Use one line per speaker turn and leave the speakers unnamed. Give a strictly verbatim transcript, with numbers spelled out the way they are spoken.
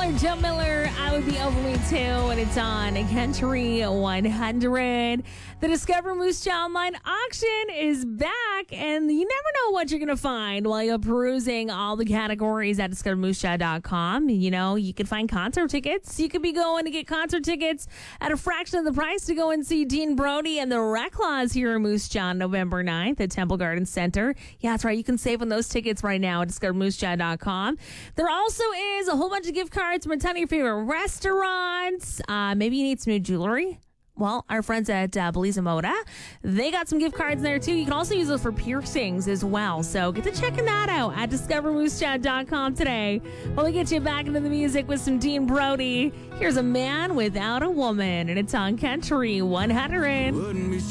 Miller, Joe Miller, I Would Be Over Me Too, and it's on Country one hundred. The Discover Moose Jaw Online auction is back, and you never know what you're going to find while you're perusing all the categories at discover moose jaw dot com. You know, you can find concert tickets. You could be going to get concert tickets at a fraction of the price to go and see Dean Brody and the Reclaws here in Moose Jaw November ninth at Temple Garden Center. Yeah, that's right. You can save on those tickets right now at discover moose jaw dot com. There also is a whole bunch of gift cards from a ton of your favorite restaurants. Uh, maybe you need some new jewelry. Well, our friends at uh, Belize Moda, they got some gift cards there, too. You can also use those for piercings as well. So get to checking that out at discover moose jaw dot com today. While we get you back into the music with some Dean Brody, here's A Man Without a Woman, and it's on Country one hundred.